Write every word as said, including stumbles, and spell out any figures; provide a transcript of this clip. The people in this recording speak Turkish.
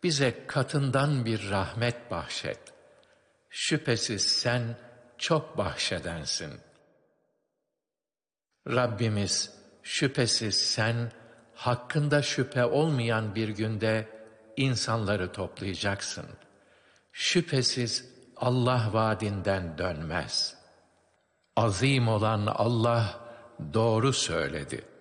bize katından bir rahmet bahşet. Şüphesiz sen çok bahşedensin. Rabbimiz, şüphesiz sen hakkında şüphe olmayan bir günde insanları toplayacaksın. Şüphesiz Allah vaadinden dönmez. Azim olan Allah doğru söyledi.